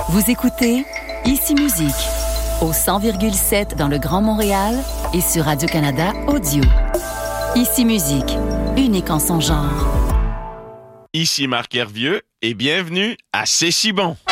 Vous écoutez Ici Musique au 100,7 dans le Grand Montréal et sur Radio-Canada Audio. Ici Musique, unique en son genre. Ici Marc Hervieux et bienvenue à C'est si bon.